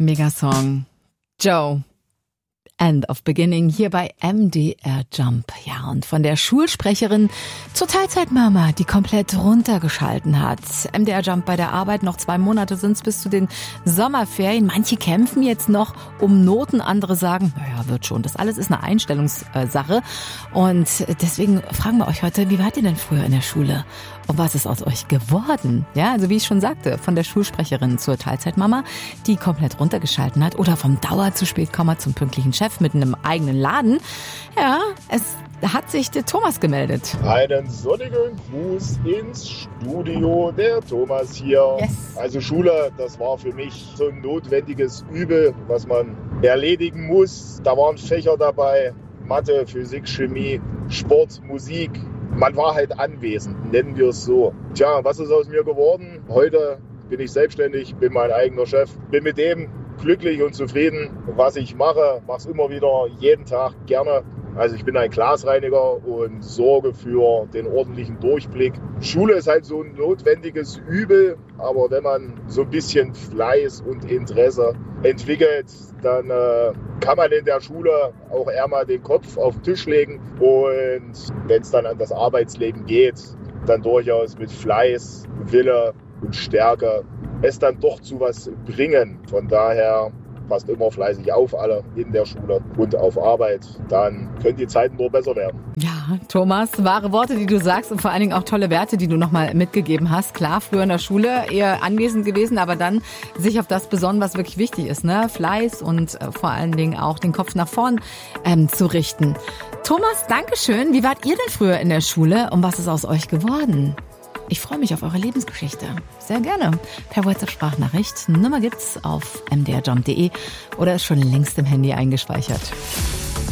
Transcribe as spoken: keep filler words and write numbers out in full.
Megasong. Joe. End of Beginning hier bei M D R Jump. Ja, und von der Schulsprecherin zur Teilzeitmama, die komplett runtergeschalten hat. M D R Jump bei der Arbeit, noch zwei Monate sind's bis zu den Sommerferien. Manche kämpfen jetzt noch um Noten, andere sagen, naja, wird schon. Das alles ist eine Einstellungssache. Und deswegen fragen wir euch heute, wie wart ihr denn früher in der Schule? Und was ist aus euch geworden? Ja, also wie ich schon sagte, von der Schulsprecherin zur Teilzeitmama, die komplett runtergeschalten hat, oder vom Dauer zu spät Komma zum pünktlichen Chef mit einem eigenen Laden. Ja, es hat sich der Thomas gemeldet. Einen sonnigen Gruß ins Studio, der Thomas hier. Yes. Also Schule, das war für mich so ein notwendiges Übel, was man erledigen muss. Da waren Fächer dabei, Mathe, Physik, Chemie, Sport, Musik. Man war halt anwesend, nennen wir es so. Tja, was ist aus mir geworden? Heute bin ich selbstständig, bin mein eigener Chef, bin mit dem glücklich und zufrieden, was ich mache. Mache es immer wieder, jeden Tag gerne. Also ich bin ein Glasreiniger und sorge für den ordentlichen Durchblick. Schule ist halt so ein notwendiges Übel, aber wenn man so ein bisschen Fleiß und Interesse entwickelt, dann äh, kann man in der Schule auch eher mal den Kopf auf den Tisch legen. Und wenn es dann an das Arbeitsleben geht, dann durchaus mit Fleiß, Wille und Stärke es dann doch zu was bringen. Von daher passt immer fleißig auf, alle in der Schule und auf Arbeit. Dann können die Zeiten nur besser werden. Ja, Thomas, wahre Worte, die du sagst, und vor allen Dingen auch tolle Werte, die du nochmal mitgegeben hast. Klar, früher in der Schule eher anwesend gewesen, aber dann sich auf das besonnen, was wirklich wichtig ist, ne? Fleiß und äh, vor allen Dingen auch den Kopf nach vorn ähm, zu richten. Thomas, Dankeschön. Wie wart ihr denn früher in der Schule und was ist aus euch geworden? Ich freue mich auf eure Lebensgeschichte. Sehr gerne. Per WhatsApp-Sprachnachricht. Nummer gibt's auf m d r jump punkt d e oder ist schon längst im Handy eingespeichert.